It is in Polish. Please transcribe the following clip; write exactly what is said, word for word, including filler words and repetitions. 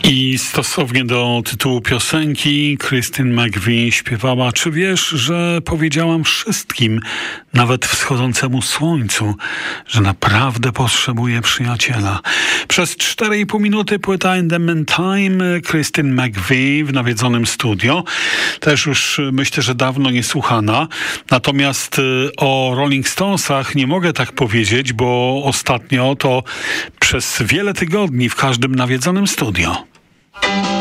I stosownie do tytułu piosenki Christine McVie śpiewała: czy wiesz, że powiedziałam wszystkim, nawet wschodzącemu słońcu, że naprawdę potrzebuję przyjaciela. Przez cztery i pół minuty płyta In the Meantime Christine McVie w nawiedzonym studio. Też już myślę, że dawno niesłuchana. Natomiast o Rolling Stonesach nie mogę tak powiedzieć, bo ostatnio to przez wiele tygodni w każdym nawiedzonym studio.